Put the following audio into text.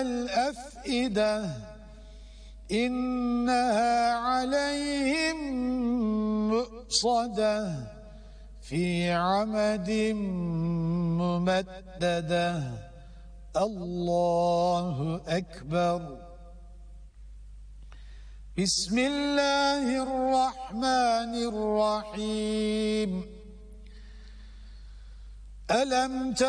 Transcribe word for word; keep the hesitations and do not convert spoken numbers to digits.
الأفئدة إنها عليهم مؤصدة في عمد ممددة. الله أكبر. بسم الله الرحمن الرحيم. ألم